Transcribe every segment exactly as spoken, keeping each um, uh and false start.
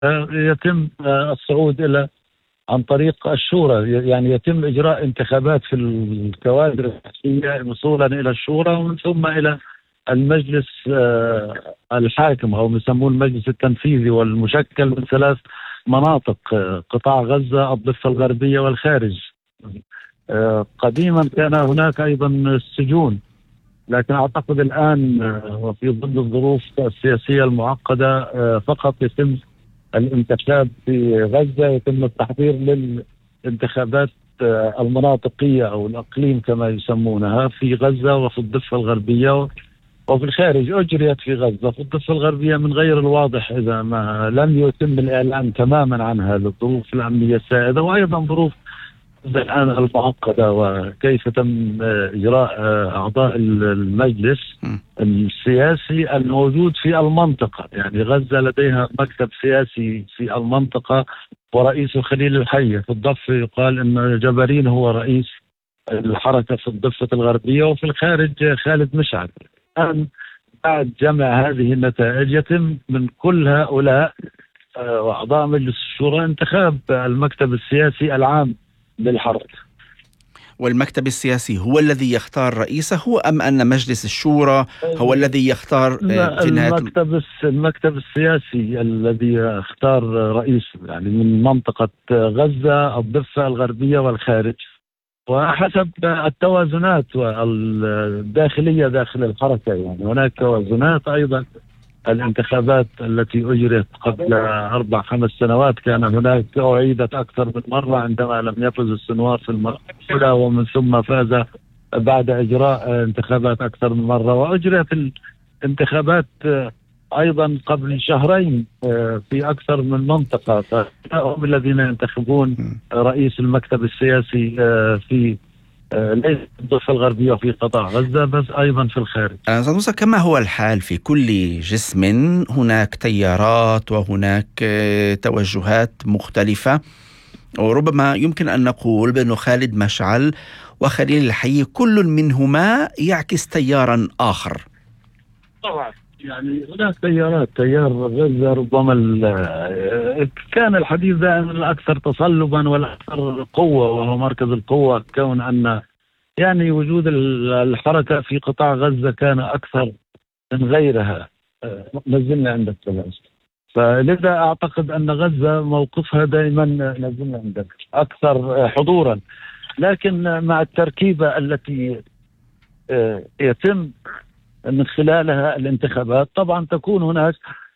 يتم الصعود إلى عن طريق الشورى، يعني يتم إجراء انتخابات في الكوادر الرئاسية وصولا إلى الشورى ومن ثم إلى المجلس الحاكم أو يسموه المجلس التنفيذي، والمشكل من ثلاث مناطق: قطاع غزة، الضفة الغربية، والخارج. قديما كان هناك أيضا السجون، لكن أعتقد الآن وفي ظل الظروف السياسية المعقدة فقط يتم الانتخاب في غزة، يتم التحضير للانتخابات المناطقية أو الأقليم كما يسمونها في غزة وفي الضفة الغربية وفي الخارج. أجريت في غزة. في الضفة الغربية من غير الواضح إذا ما لم يتم الإعلان تماما عنها للظروف الأمنية السائدة، وأيضا ظروف الآن المعقدة وكيف تم إجراء أعضاء المجلس السياسي الموجود في المنطقة. يعني غزة لديها مكتب سياسي في المنطقة ورئيسه خليل الحية. في الضفة يقال أن جبرين هو رئيس الحركة في الضفة الغربية، وفي الخارج خالد مشعل. الآن بعد جمع هذه النتائج يتم من كل هؤلاء وأعضاء مجلس الشورى انتخاب المكتب السياسي العام للحركة. والمكتب السياسي هو الذي يختار رئيسه أم أن مجلس الشورى هو الذي يختار في المكتب المكتب السياسي الذي يختار رئيسه، يعني من منطقة غزة، الضفة الغربية، والخارج، وحسب التوازنات الداخلية داخل الحركة. يعني هناك توازنات أيضا. الانتخابات التي أجرت قبل أربع خمس سنوات كان هناك أعيدت أكثر من مرة عندما لم يفز السنوار في المرة الأولى، ومن ثم فاز بعد إجراء انتخابات أكثر من مرة. وأجرت الانتخابات أيضا قبل شهرين في أكثر من منطقة، فهم الذين ينتخبون رئيس المكتب السياسي في ليس في الضفة الغربية وفي قطاع غزة بس أيضا في الخارج. أستاذ موسى، كما هو الحال في كل جسم هناك تيارات وهناك توجهات مختلفة، وربما يمكن أن نقول بأن خالد مشعل وخليل الحي كل منهما يعكس تيارا آخر. طبعا يعني هناك تيارات. تيار غزة ربما كان الحديث دائما الأكثر تصلبا والأكثر قوة، وهو مركز القوة، كون أن يعني وجود الحركة في قطاع غزة كان أكثر من غيرها. نزلنا عندك تلازم، فلذا أعتقد أن غزة موقفها دائما نزلنا عندك أكثر حضورا. لكن مع التركيبة التي يتم من خلالها الانتخابات طبعا تكون هناك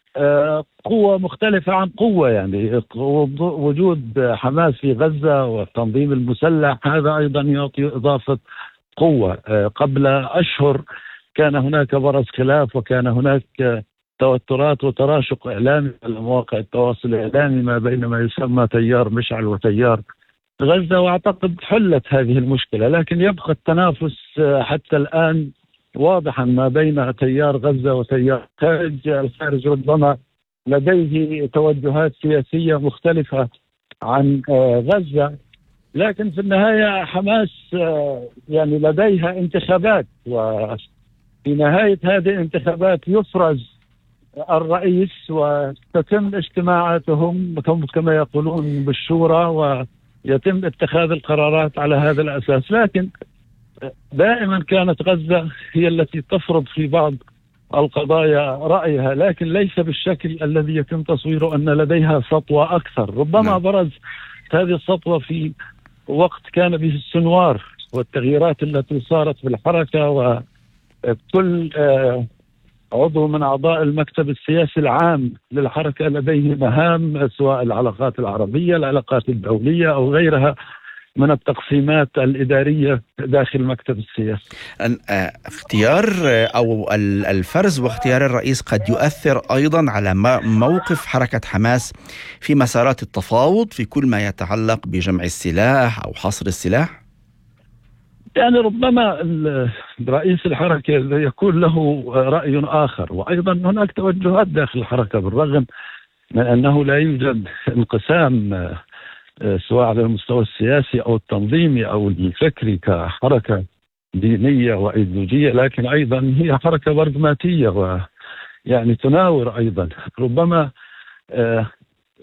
قوة مختلفة عن قوة. يعني وجود حماس في غزة والتنظيم المسلح هذا أيضا يعطي إضافة قوة. قبل أشهر كان هناك برز خلاف، وكان هناك توترات وتراشق إعلامي على مواقع التواصل الإعلامي ما بين ما يسمى تيار مشعل وتيار غزة، وأعتقد حلت هذه المشكلة. لكن يبقى التنافس حتى الآن واضحا ما بين تيار غزة وتيار خارج. الخارج ربما لديه توجهات سياسية مختلفة عن غزة، لكن في النهاية حماس يعني لديها انتخابات، وفي نهاية هذه الانتخابات يفرز الرئيس وتتم اجتماعاتهم كما يقولون بالشورى، ويتم اتخاذ القرارات على هذا الأساس. لكن دائما كانت غزة هي التي تفرض في بعض القضايا رأيها، لكن ليس بالشكل الذي يتم تصويره أن لديها سطوة أكثر. ربما برز هذه السطوة في وقت كان به السنوار والتغييرات التي صارت في الحركة، وكل عضو من أعضاء المكتب السياسي العام للحركة لديه مهام، سواء العلاقات العربية، العلاقات الدولية، أو غيرها من التقسيمات الإدارية داخل المكتب السياسي. اختيار أو الفرز واختيار الرئيس قد يؤثر أيضا على موقف حركة حماس في مسارات التفاوض في كل ما يتعلق بجمع السلاح أو حصر السلاح. يعني ربما رئيس الحركة يكون له رأي آخر، وأيضا هناك توجهات داخل الحركة بالرغم من أنه لا يوجد انقسام سواء على المستوى السياسي أو التنظيمي أو الفكري كحركة دينية وإيديولوجية، لكن أيضا هي حركة برغماتية ويعني تناور أيضا. ربما